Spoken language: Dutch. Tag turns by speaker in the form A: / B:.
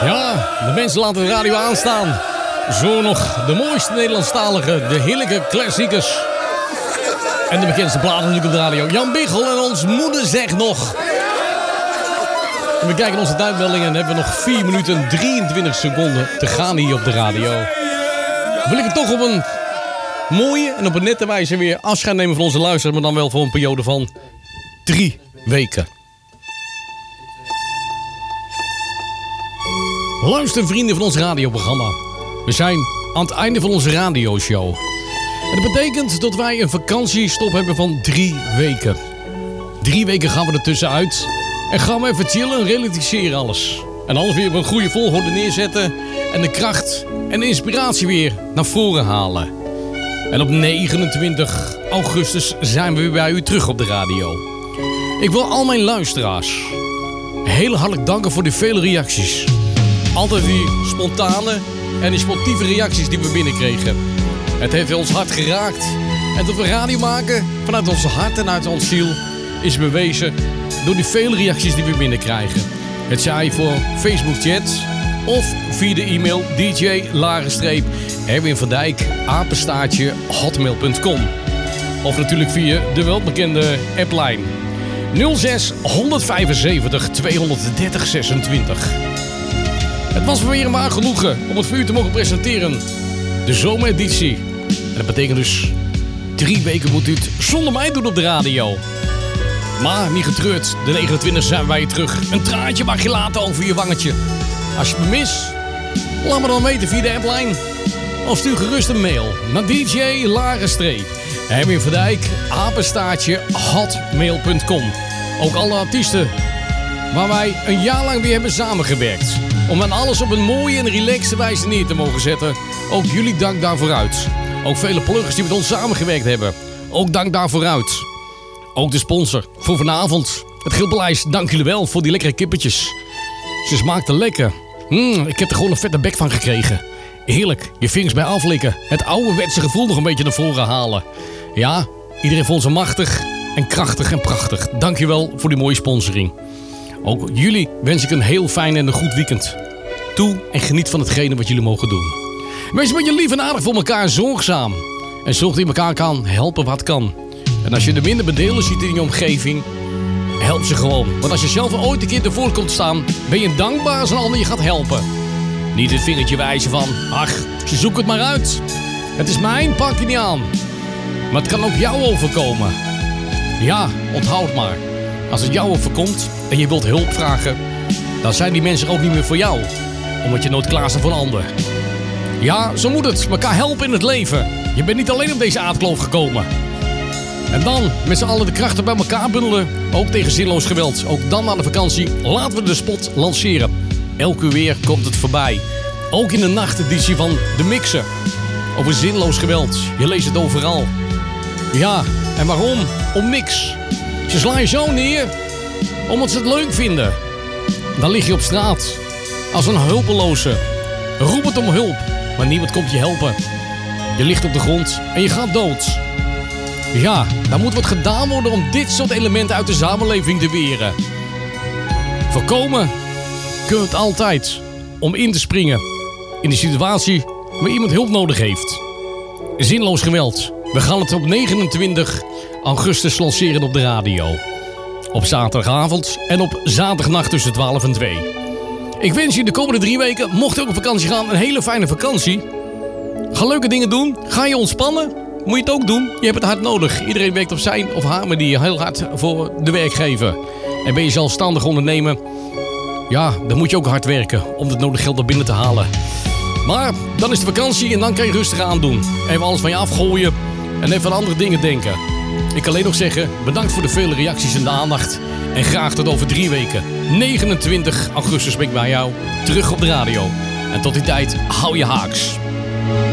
A: Ja, de mensen laten de radio aanstaan. Zo nog de mooiste Nederlandstalige, de heerlijke klassiekers. En de bekendste platen natuurlijk op de radio. Jan Biggel en ons moeder zegt nog. En we kijken onze tijdmeldingen en hebben we nog 4 minuten en 23 seconden te gaan hier op de radio. Wil ik het toch op een mooie en op een nette wijze weer afscheid nemen van onze luisteraars, maar dan wel voor een periode van 3 weken. Luister vrienden van ons radioprogramma. We zijn aan het einde van onze radioshow. En dat betekent dat wij een vakantiestop hebben van 3 weken. 3 weken gaan we er tussenuit. En gaan we even chillen en relativeren alles. En alles weer op een goede volgorde neerzetten. En de kracht en de inspiratie weer naar voren halen. En op 29 augustus zijn we weer bij u terug op de radio. Ik wil al mijn luisteraars heel hartelijk danken voor de vele reacties. Altijd die spontane en die sportieve reacties die we binnenkregen. Het heeft ons hart geraakt. En dat we radio maken vanuit ons hart en uit ons ziel is bewezen door die vele reacties die we binnenkrijgen. Het zij voor Facebook chat of via de e-mail dj_erwin_van_dijk@hotmail.com. Of natuurlijk via de welbekende applijn 06 175 230 26. Het was weer een waar genoegen om het voor u te mogen presenteren. De zomereditie. En dat betekent dus 3 weken moet u het zonder mij doen op de radio. Maar niet getreurd, de 29 zijn wij terug. Een traantje mag je laten over je wangetje. Als je me mist, laat me dan weten via de appline. Of stuur gerust een mail naar dj_Erwin_van_dijk@hotmail.com. Ook alle artiesten waar wij een jaar lang weer hebben samengewerkt. Om dan alles op een mooie en relaxte wijze neer te mogen zetten. Ook jullie dank daarvoor uit. Ook vele pluggers die met ons samengewerkt hebben. Ook dank daarvoor uit. Ook de sponsor voor vanavond. Het Grillpaleis, dank jullie wel voor die lekkere kippetjes. Ze smaakten lekker. Ik heb er gewoon een vette bek van gekregen. Heerlijk, je vingers bij aflikken. Het ouderwetse gevoel nog een beetje naar voren halen. Ja, iedereen vond ze machtig en krachtig en prachtig. Dank je wel voor die mooie sponsoring. Ook jullie wens ik een heel fijn en een goed weekend toe en geniet van hetgene wat jullie mogen doen. Wees een beetje lief en aardig voor elkaar en zorgzaam. En zorg dat je elkaar kan helpen wat kan. En als je de minder bedeelden ziet in je omgeving, help ze gewoon. Want als je zelf ooit een keer ervoor komt staan, ben je dankbaar als een ander je gaat helpen. Niet het vingertje wijzen van, ach, ze zoeken het maar uit. Het is mijn, pak je niet aan. Maar het kan ook jou overkomen. Ja, onthoud het maar. Als het jou overkomt en je wilt hulp vragen, dan zijn die mensen ook niet meer voor jou. Omdat je nooit klaar staat voor een ander. Ja, zo moet het. Elkaar helpen in het leven. Je bent niet alleen op deze aardkloof gekomen. En dan met z'n allen de krachten bij elkaar bundelen. Ook tegen zinloos geweld. Ook dan na de vakantie laten we de spot lanceren. Elke weer komt het voorbij. Ook in de nachteditie van De Mixer. Over zinloos geweld. Je leest het overal. Ja, en waarom? Om niks. Ze slaan je zo neer omdat ze het leuk vinden. Dan lig je op straat als een hulpeloze. Roep het om hulp, maar niemand komt je helpen. Je ligt op de grond en je gaat dood. Ja, daar moet wat gedaan worden om dit soort elementen uit de samenleving te weren. Voorkomen kun je het altijd om in te springen in die situatie waar iemand hulp nodig heeft. Zinloos geweld. We gaan het op 29 augustus lanceren op de radio. Op zaterdagavond en op zaterdagnacht tussen 12 en 2. Ik wens je de komende 3 weken, mocht je ook op vakantie gaan, een hele fijne vakantie. Ga leuke dingen doen. Ga je ontspannen. Moet je het ook doen. Je hebt het hard nodig. Iedereen werkt op zijn of haar manier heel hard voor de werkgever. En ben je zelfstandig ondernemer, ja, dan moet je ook hard werken om het nodige geld naar binnen te halen. Maar dan is de vakantie en dan kan je rustig aan doen. Even alles van je afgooien en even aan andere dingen denken. Ik kan alleen nog zeggen, bedankt voor de vele reacties en de aandacht. En graag tot over 3 weken. 29 augustus ben ik bij jou terug op de radio. En tot die tijd, hou je haaks.